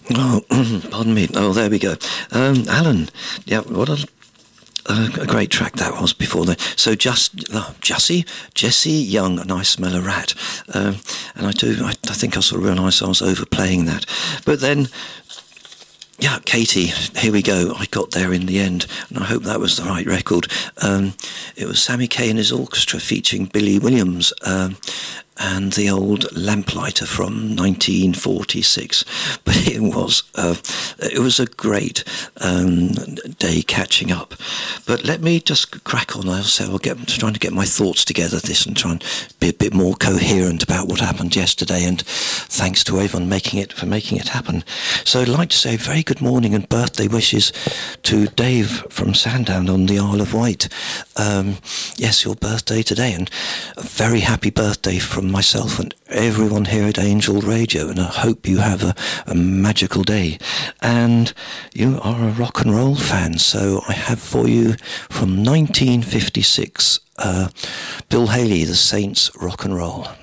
Oh, pardon me. Oh, there we go. Alan, yeah, what a great track that was before that. So Jesse Young, and I Smell a Rat. And I think I sort of realised I was overplaying that. But then, yeah, Katie, here we go. I got there in the end, and I hope that was the right record. It was Sammy Kaye and his orchestra featuring Billy Williams, and the old Lamplighter from 1946. But it was a great day catching up. But let me just crack on. I'm trying to get my thoughts together this and try and be a bit more coherent about what happened yesterday, and thanks to everyone for making it happen. So I'd like to say very good morning and birthday wishes to Dave from Sandown on the Isle of Wight. Yes, your birthday today, and a very happy birthday from myself and everyone here at Angel Radio, and I hope you have a magical day. And you are a rock and roll fan, so I have for you from 1956 Bill Haley, The Saints Rock and Roll.